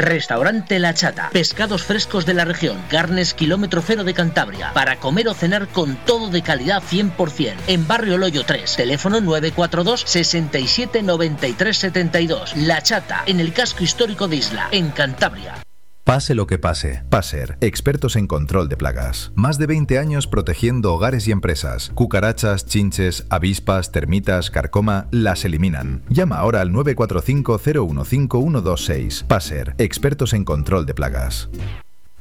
Restaurante La Chata. Pescados frescos de la región. Carnes kilómetro cero de Cantabria. Para comer o cenar con todo de calidad 100%. En Barrio Loyo 3. Teléfono 942 67 93 72. La Chata. En el casco histórico de Isla. En Cantabria. Pase lo que pase. Passer, expertos en control de plagas. Más de 20 años protegiendo hogares y empresas. Cucarachas, chinches, avispas, termitas, carcoma, las eliminan. Llama ahora al 945 015 126. Passer, expertos en control de plagas.